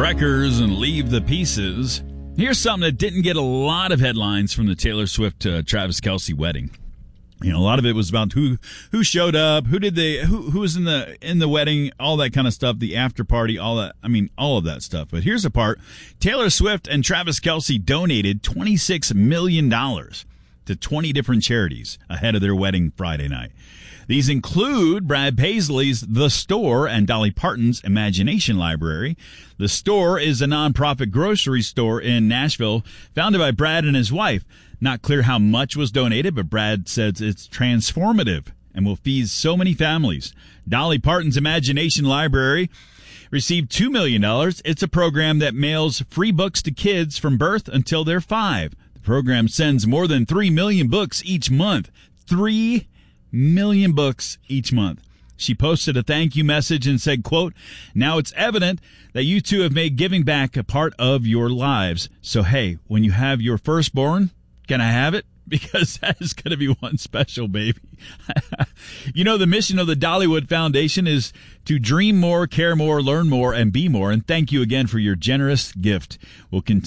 wreckers and leave the pieces. Here's something that didn't get a lot of headlines from the Taylor Swift Travis Kelce wedding. You know, a lot of it was about who showed up, who was in the wedding, all that kind of stuff, the after party, all of that stuff. But here's the part. Taylor Swift and Travis Kelce donated $26 million to 20 different charities ahead of their wedding Friday night. These include Brad Paisley's The Store and Dolly Parton's Imagination Library. The Store is a nonprofit grocery store in Nashville founded by Brad and his wife. Not clear how much was donated, but Brad says it's transformative and will feed so many families. Dolly Parton's Imagination Library received $2 million. It's a program that mails free books to kids from birth until they're 5. The program sends more than 3 million books each month. 3 million books each month. She posted a thank you message and said, quote, "Now it's evident that you two have made giving back a part of your lives. So, hey, when you have your firstborn, can I have it? Because that is going to be one special baby." You know, the mission of the Dollywood Foundation is to dream more, care more, learn more, and be more. And thank you again for your generous gift. We'll continue